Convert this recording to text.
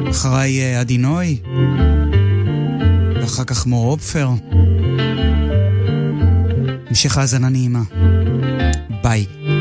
אחריי עדי נוי, ואחר כך מור אופפר. המשך האזנה נעימה. ביי.